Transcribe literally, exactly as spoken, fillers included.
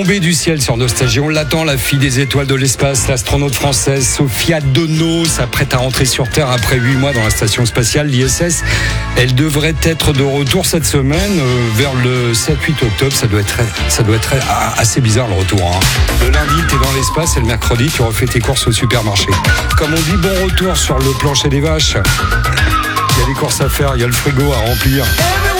tombée du ciel sur Nostalgie. On l'attend, la fille des étoiles de l'espace, l'astronaute française Sophia Dono s'apprête à rentrer sur Terre après huit mois dans la station spatiale, l'I S S. Elle devrait être de retour cette semaine, euh, vers le sept huit octobre. Ça doit être, ça doit être assez bizarre le retour. Hein. Le lundi, tu es dans l'espace et le mercredi, tu refais tes courses au supermarché. Comme on dit, bon retour sur le plancher des vaches. Il y a des courses à faire, il y a le frigo à remplir.